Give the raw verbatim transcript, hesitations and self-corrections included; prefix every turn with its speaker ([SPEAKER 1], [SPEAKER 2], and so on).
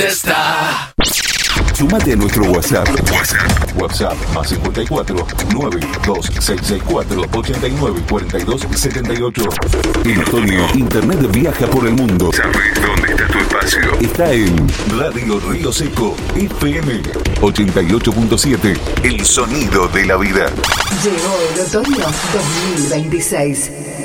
[SPEAKER 1] Está.
[SPEAKER 2] Sumate a nuestro WhatsApp. WhatsApp. WhatsApp más cincuenta y cuatro, nueve dos seis seis cuatro, ochenta y nueve, cuarenta y dos, setenta y ocho. En otoño, Internet viaja por el mundo. ¿Sabes dónde está tu espacio? Está en Radio Río Seco, F M ochenta y ocho punto siete. El sonido de la vida.
[SPEAKER 3] Llegó el otoño dos mil veintiséis.